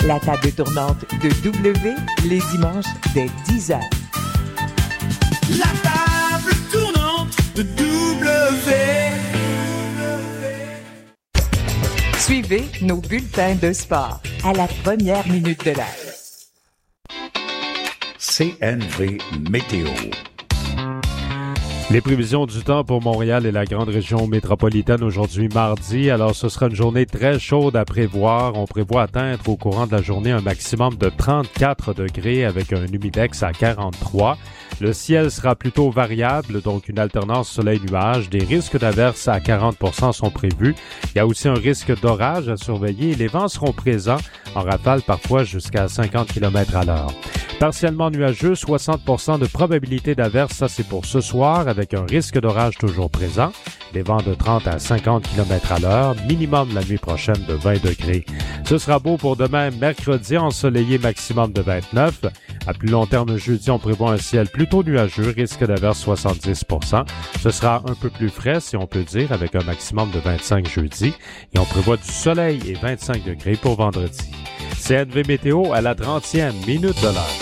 La table tournante de W, les dimanches dès 10h. La table tournante de W. Suivez nos bulletins de sport à la première minute de l'heure. CNV Météo. Les prévisions du temps pour Montréal et la grande région métropolitaine aujourd'hui mardi. Alors, ce sera une journée très chaude à prévoir. On prévoit atteindre au courant de la journée un maximum de 34 degrés avec un humidex à 43. Le ciel sera plutôt variable, donc une alternance soleil-nuage. Des risques d'averses à 40% sont prévus. Il y a aussi un risque d'orage à surveiller. Les vents seront présents en rafale parfois jusqu'à 50 km à l'heure. Partiellement nuageux, 60% de probabilité d'averse, ça c'est pour ce soir, avec un risque d'orage toujours présent. Les vents de 30 à 50 km à l'heure, minimum la nuit prochaine de 20 degrés. Ce sera beau pour demain, mercredi, ensoleillé maximum de 29. À plus long terme, jeudi, on prévoit un ciel plutôt nuageux, risque d'averse 70%. Ce sera un peu plus frais, si on peut dire, avec un maximum de 25 jeudi. Et on prévoit du soleil et 25 degrés pour vendredi. CNV Météo à la 30e minute de l'heure.